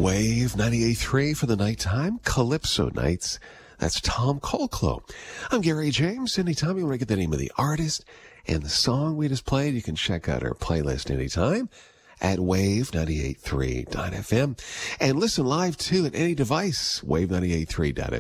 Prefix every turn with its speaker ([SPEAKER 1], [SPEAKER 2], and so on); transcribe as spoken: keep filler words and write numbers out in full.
[SPEAKER 1] Wave ninety-eight point three for the nighttime, Calypso Nights. That's Tom Colclough. I'm Gary James. Anytime you want to get the name of the artist and the song we just played, you can check out our playlist anytime at wave ninety-eight point three dot f m. And listen live, too, at any device, wave ninety-eight point three dot f m.